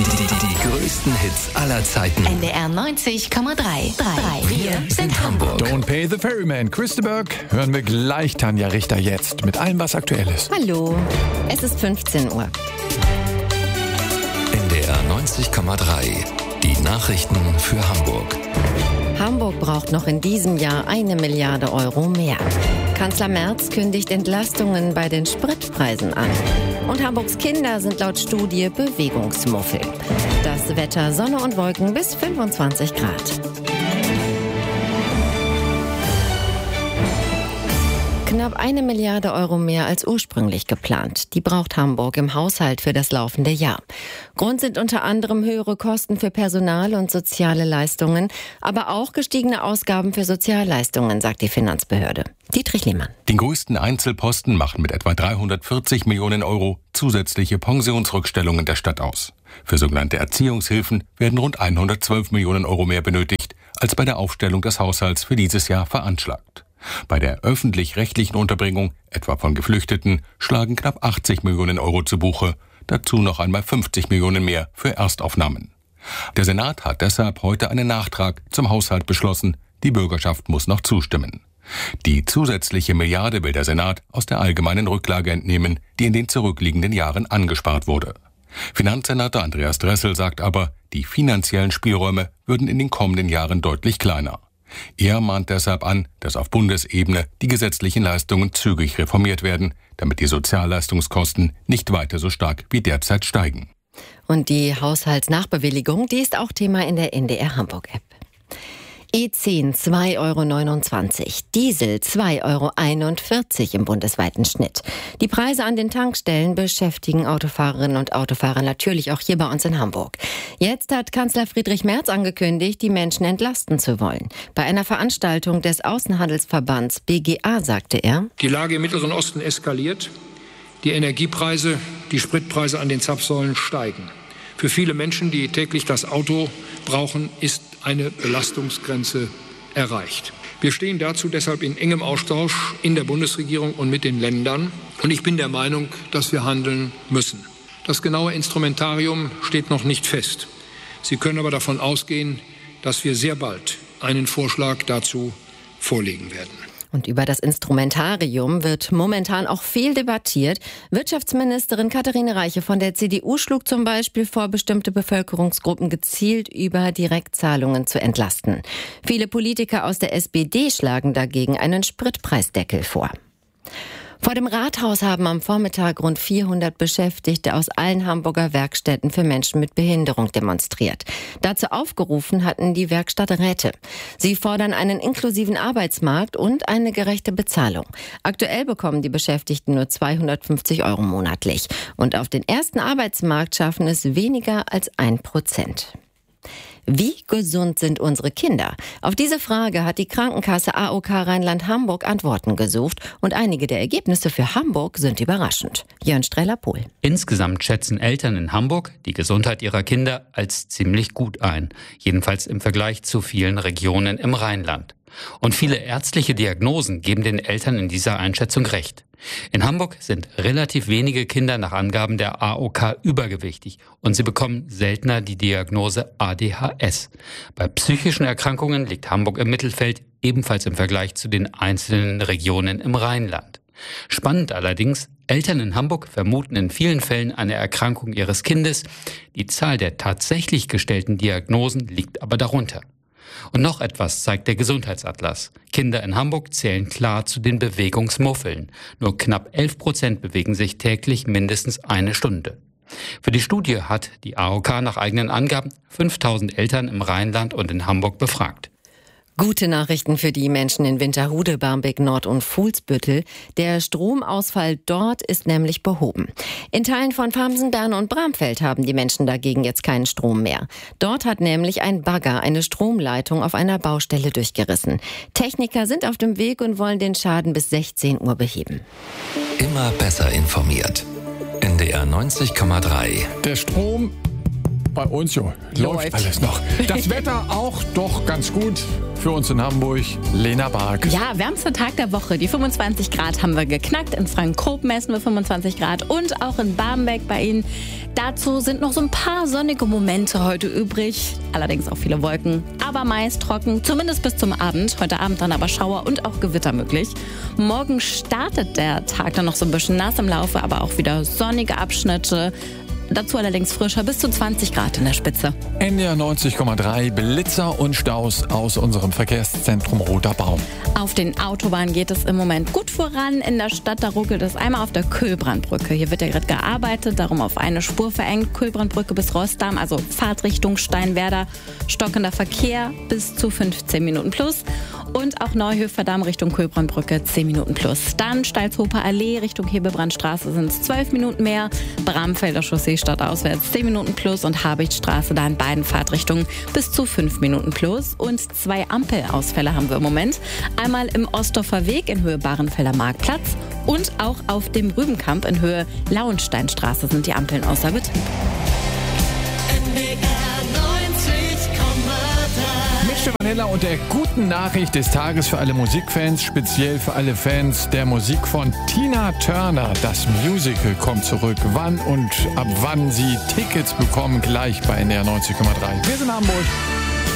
Die größten Hits aller Zeiten. NDR 90,3. Wir sind Hamburg. Don't Pay the Ferryman. Christeberg hören wir gleich Tanja Richter jetzt mit allem, was aktuell ist. Hallo, es ist 15 Uhr. NDR 90,3. Die Nachrichten für Hamburg. Hamburg braucht noch in diesem Jahr 1 Milliarde Euro mehr. Kanzler Merz kündigt Entlastungen bei den Spritpreisen an. Und Hamburgs Kinder sind laut Studie Bewegungsmuffel. Das Wetter: Sonne und Wolken bis 25 Grad. Knapp 1 Milliarde Euro mehr als ursprünglich geplant. Die braucht Hamburg im Haushalt für das laufende Jahr. Grund sind unter anderem höhere Kosten für Personal und soziale Leistungen, aber auch gestiegene Ausgaben für Sozialleistungen, sagt die Finanzbehörde. Dietrich Lehmann. Den größten Einzelposten machen mit etwa 340 Millionen Euro zusätzliche Pensionsrückstellungen der Stadt aus. Für sogenannte Erziehungshilfen werden rund 112 Millionen Euro mehr benötigt, als bei der Aufstellung des Haushalts für dieses Jahr veranschlagt. Bei der öffentlich-rechtlichen Unterbringung, etwa von Geflüchteten, schlagen knapp 80 Millionen Euro zu Buche. Dazu noch einmal 50 Millionen mehr für Erstaufnahmen. Der Senat hat deshalb heute einen Nachtrag zum Haushalt beschlossen. Die Bürgerschaft muss noch zustimmen. Die zusätzliche Milliarde will der Senat aus der allgemeinen Rücklage entnehmen, die in den zurückliegenden Jahren angespart wurde. Finanzsenator Andreas Dressel sagt aber, die finanziellen Spielräume würden in den kommenden Jahren deutlich kleiner. Er mahnt deshalb an, dass auf Bundesebene die gesetzlichen Leistungen zügig reformiert werden, damit die Sozialleistungskosten nicht weiter so stark wie derzeit steigen. Und die Haushaltsnachbewilligung, die ist auch Thema in der NDR Hamburg-App. E10 2,29 €, Diesel 2,41 € im bundesweiten Schnitt. Die Preise an den Tankstellen beschäftigen Autofahrerinnen und Autofahrer natürlich auch hier bei uns in Hamburg. Jetzt hat Kanzler Friedrich Merz angekündigt, die Menschen entlasten zu wollen. Bei einer Veranstaltung des Außenhandelsverbands BGA sagte er: Die Lage im Mittleren Osten eskaliert. Die Energiepreise, die Spritpreise an den Zapfsäulen steigen. Für viele Menschen, die täglich das Auto brauchen, ist eine Belastungsgrenze erreicht. Wir stehen dazu deshalb in engem Austausch in der Bundesregierung und mit den Ländern. Und ich bin der Meinung, dass wir handeln müssen. Das genaue Instrumentarium steht noch nicht fest. Sie können aber davon ausgehen, dass wir sehr bald einen Vorschlag dazu vorlegen werden. Und über das Instrumentarium wird momentan auch viel debattiert. Wirtschaftsministerin Katharine Reiche von der CDU schlug zum Beispiel vor, bestimmte Bevölkerungsgruppen gezielt über Direktzahlungen zu entlasten. Viele Politiker aus der SPD schlagen dagegen einen Spritpreisdeckel vor. Vor dem Rathaus haben am Vormittag rund 400 Beschäftigte aus allen Hamburger Werkstätten für Menschen mit Behinderung demonstriert. Dazu aufgerufen hatten die Werkstatträte. Sie fordern einen inklusiven Arbeitsmarkt und eine gerechte Bezahlung. Aktuell bekommen die Beschäftigten nur 250 € monatlich. Und auf den ersten Arbeitsmarkt schaffen es weniger als 1%. Wie gesund sind unsere Kinder? Auf diese Frage hat die Krankenkasse AOK Rheinland-Hamburg Antworten gesucht und einige der Ergebnisse für Hamburg sind überraschend. Jörn Streller-Pohl. Insgesamt schätzen Eltern in Hamburg die Gesundheit ihrer Kinder als ziemlich gut ein. Jedenfalls im Vergleich zu vielen Regionen im Rheinland. Und viele ärztliche Diagnosen geben den Eltern in dieser Einschätzung recht. In Hamburg sind relativ wenige Kinder nach Angaben der AOK übergewichtig und sie bekommen seltener die Diagnose ADHS. Bei psychischen Erkrankungen liegt Hamburg im Mittelfeld, ebenfalls im Vergleich zu den einzelnen Regionen im Rheinland. Spannend allerdings, Eltern in Hamburg vermuten in vielen Fällen eine Erkrankung ihres Kindes. Die Zahl der tatsächlich gestellten Diagnosen liegt aber darunter. Und noch etwas zeigt der Gesundheitsatlas. Kinder in Hamburg zählen klar zu den Bewegungsmuffeln. Nur knapp 11% bewegen sich täglich mindestens 1 Stunde. Für die Studie hat die AOK nach eigenen Angaben 5000 Eltern im Rheinland und in Hamburg befragt. Gute Nachrichten für die Menschen in Winterhude, Barmbek Nord und Fuhlsbüttel. Der Stromausfall dort ist nämlich behoben. In Teilen von Farmsen, Berne und Bramfeld haben die Menschen dagegen jetzt keinen Strom mehr. Dort hat nämlich ein Bagger eine Stromleitung auf einer Baustelle durchgerissen. Techniker sind auf dem Weg und wollen den Schaden bis 16 Uhr beheben. Immer besser informiert. NDR 90,3. Der Strom bei uns läuft alles noch. Das Wetter auch doch ganz gut für uns in Hamburg. Lena Bark. Ja, wärmster Tag der Woche. Die 25 Grad haben wir geknackt. In Frankfurt messen wir 25 Grad und auch in Barmbek bei Ihnen. Dazu sind noch so ein paar sonnige Momente heute übrig. Allerdings auch viele Wolken, aber meist trocken, zumindest bis zum Abend. Heute Abend dann aber Schauer und auch Gewitter möglich. Morgen startet der Tag dann noch so ein bisschen nass im Laufe, aber auch wieder sonnige Abschnitte. Dazu allerdings frischer, bis zu 20 Grad in der Spitze. NDR 90,3, Blitzer und Staus aus unserem Verkehrszentrum Roter Baum. Auf den Autobahnen geht es im Moment gut voran. In der Stadt, da ruckelt es einmal auf der Kühlbrandbrücke. Hier wird ja gerade gearbeitet, darum auf eine Spur verengt. Kühlbrandbrücke bis Rostam, also Fahrtrichtung Steinwerder. Stockender Verkehr bis zu 15 Minuten plus. Und auch Neuhöfer-Damm Richtung Kühlbrandbrücke 10 Minuten plus. Dann Stalzhofer Allee Richtung Hebebrandstraße sind es 12 Minuten mehr. Bramfelder Chaussee stadtauswärts 10 Minuten plus und Habichtstraße da in beiden Fahrtrichtungen bis zu 5 Minuten plus. Und 2 Ampelausfälle haben wir im Moment. Einmal im Ostdorfer Weg in Höhe Bahrenfelder Marktplatz und auch auf dem Rübenkamp in Höhe Lauensteinstraße sind die Ampeln außer Betrieb. Mit Stefan Heller und der guten Nachricht des Tages für alle Musikfans, speziell für alle Fans der Musik von Tina Turner. Das Musical kommt zurück. Wann und ab wann Sie Tickets bekommen, gleich bei NDR 90,3. Wir sind in Hamburg.